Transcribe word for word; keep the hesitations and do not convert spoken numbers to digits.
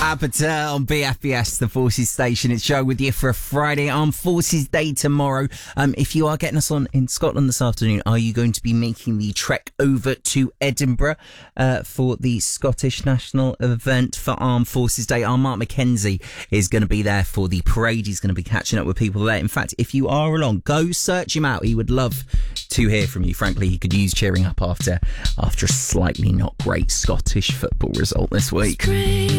Apata on B F B S, the Forces Station. It's Joe with you for a Friday Armed Forces Day tomorrow. Um, if you are getting us on in Scotland this afternoon, are you going to be making the trek over to Edinburgh uh, for the Scottish National event for Armed Forces Day? Our Mark Mackenzie is going to be there for the parade. He's going to be catching up with people there. In fact, if you are along, go search him out. He would love to hear from you. Frankly, he could use cheering up after after a slightly not great Scottish football result this week.